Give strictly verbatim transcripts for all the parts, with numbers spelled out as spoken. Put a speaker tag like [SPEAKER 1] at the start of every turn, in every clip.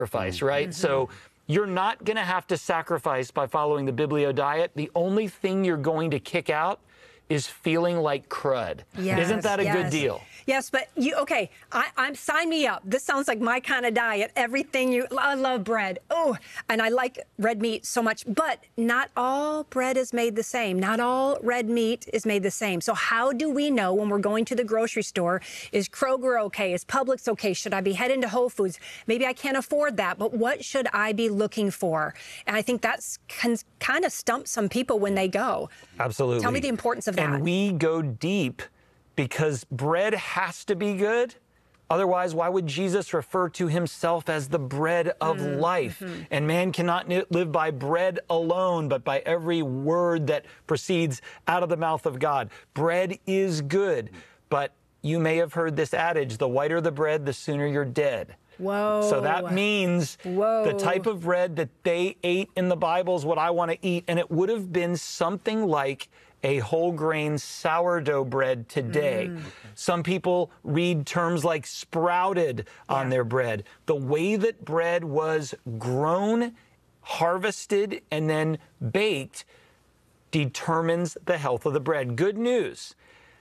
[SPEAKER 1] sacrifice, right? Mm-hmm. So you're not going to have to sacrifice by following the Biblio diet. The only thing you're going to kick out is feeling like crud.
[SPEAKER 2] Yes,
[SPEAKER 1] Isn't that a
[SPEAKER 2] yes.
[SPEAKER 1] good deal?
[SPEAKER 2] Yes, but you, okay, I, I'm, sign me up. This sounds like my kind of diet. Everything you, I love bread. Oh, and I like red meat so much, but not all bread is made the same. Not all red meat is made the same. So how do we know when we're going to the grocery store, is Kroger okay? Is Publix okay? Should I be heading to Whole Foods? Maybe I can't afford that, but what should I be looking for? And I think that's can kind of stump some people when they go.
[SPEAKER 1] Absolutely.
[SPEAKER 2] Tell me the importance of that.
[SPEAKER 1] And we go deep because bread has to be good. Otherwise, why would Jesus refer to himself as the bread of mm, life? Mm-hmm. And man cannot live by bread alone, but by every word that proceeds out of the mouth of God. Bread is good, but you may have heard this adage, the whiter the bread, the sooner you're dead.
[SPEAKER 2] Whoa.
[SPEAKER 1] So that means
[SPEAKER 2] Whoa.
[SPEAKER 1] the type of bread that they ate in the Bible is what I want to eat. And it would have been something like a whole grain sourdough bread today. Mm. Some people read terms like sprouted yeah. on their bread. The way that bread was grown, harvested, and then baked determines the health of the bread. Good news.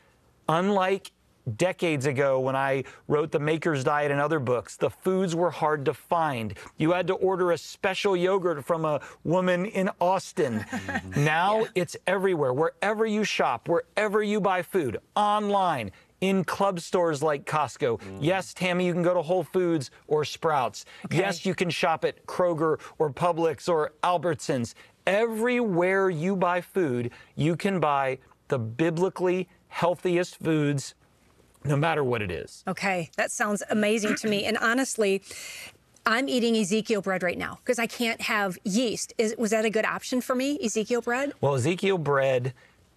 [SPEAKER 1] Unlike decades ago when I wrote The Maker's Diet and other books, the foods were hard to find. You had to order a special yogurt from a woman in Austin. Now yeah. it's everywhere, wherever you shop, wherever you buy food, online, in club stores like Costco. Mm. Yes, Tammy, you can go to Whole Foods or Sprouts. Okay. Yes, you can shop at Kroger or Publix or Albertsons. Everywhere you buy food, you can buy the biblically healthiest foods, no matter what it is.
[SPEAKER 2] Okay, that sounds amazing to me. And honestly, I'm eating Ezekiel bread right now because I can't have yeast. Is, was that a good option for me, Ezekiel bread?
[SPEAKER 1] Well, Ezekiel bread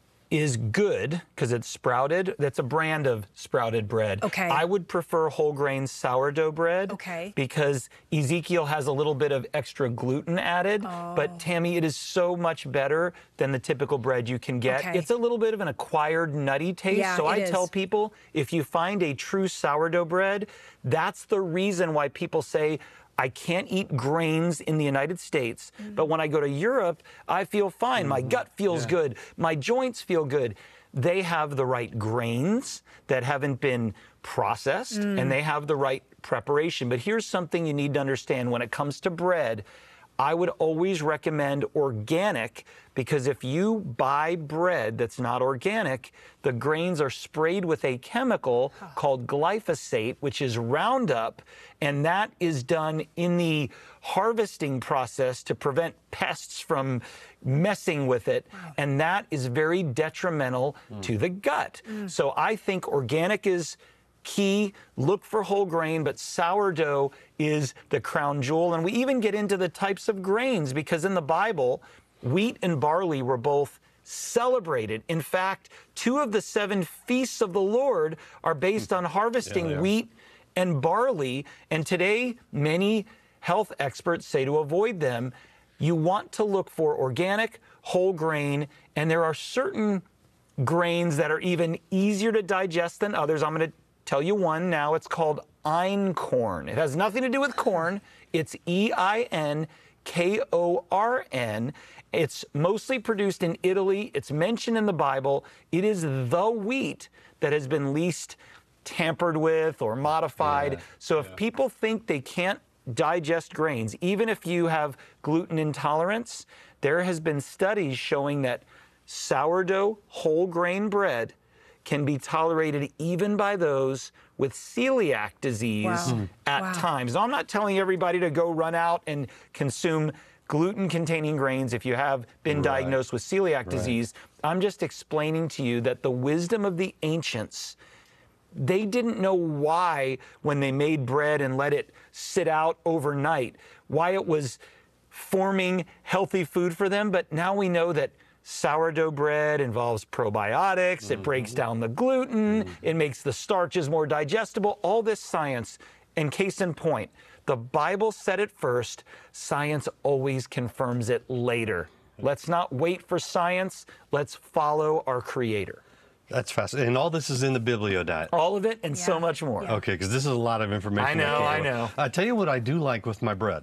[SPEAKER 1] is good because it's sprouted. That's a brand of sprouted bread.
[SPEAKER 2] Okay.
[SPEAKER 1] I would prefer whole grain sourdough bread.
[SPEAKER 2] Okay.
[SPEAKER 1] Because Ezekiel has a little bit of extra gluten added.
[SPEAKER 2] Oh.
[SPEAKER 1] But Tammy, it is so much better than the typical bread you can get.
[SPEAKER 2] Okay.
[SPEAKER 1] It's a little bit of an acquired nutty taste.
[SPEAKER 2] Yeah,
[SPEAKER 1] so I
[SPEAKER 2] it
[SPEAKER 1] tell
[SPEAKER 2] is.
[SPEAKER 1] people, if you find a true sourdough bread, that's the reason why people say, I can't eat grains in the United States, mm-hmm. but when I go to Europe, I feel fine. Mm-hmm. My gut feels yeah. good. My joints feel good. They have the right grains that haven't been processed, mm. and they have the right preparation. But here's something you need to understand when it comes to bread. I would always recommend organic, because if you buy bread that's not organic, the grains are sprayed with a chemical oh. called glyphosate, which is Roundup, and that is done in the harvesting process to prevent pests from messing with it, wow. and that is very detrimental mm. to the gut. Mm. So I think organic is key. Look for whole grain, but sourdough is the crown jewel. And we even get into the types of grains because in the Bible, wheat and barley were both celebrated. In fact, two of the seven feasts of the Lord are based on harvesting yeah, wheat and barley. And today, many health experts say to avoid them. You want to look for organic, whole grain, and there are certain grains that are even easier to digest than others. I'm going to tell you one now. It's called einkorn. It has nothing to do with corn. It's E I N K O R N. It's mostly produced in Italy. It's mentioned in the Bible. It is the wheat that has been least tampered with or modified.
[SPEAKER 3] Yeah,
[SPEAKER 1] so if
[SPEAKER 3] yeah.
[SPEAKER 1] people think they can't digest grains, even if you have gluten intolerance, there has been studies showing that sourdough whole grain bread can be tolerated even by those with celiac disease
[SPEAKER 2] wow.
[SPEAKER 1] at
[SPEAKER 2] wow.
[SPEAKER 1] times. Now, I'm not telling everybody to go run out and consume gluten-containing grains if you have been
[SPEAKER 3] Right.
[SPEAKER 1] diagnosed with celiac
[SPEAKER 3] Right.
[SPEAKER 1] disease. I'm just explaining to you that the wisdom of the ancients, they didn't know why when they made bread and let it sit out overnight, why it was forming healthy food for them. But now we know that sourdough bread involves probiotics, mm-hmm. it breaks down the gluten, mm-hmm. it makes the starches more digestible, all this science. And case in point, the Bible said it first, science always confirms it later. Let's not wait for science, let's follow our Creator.
[SPEAKER 3] That's fascinating. And all this is in the Biblio diet.
[SPEAKER 1] All of it and so
[SPEAKER 2] Yeah.
[SPEAKER 1] much more.
[SPEAKER 2] Yeah.
[SPEAKER 3] Okay, because this is a lot of information.
[SPEAKER 1] I know,
[SPEAKER 3] can't
[SPEAKER 1] I
[SPEAKER 3] really-
[SPEAKER 1] know.
[SPEAKER 3] I tell you what I do like with my bread.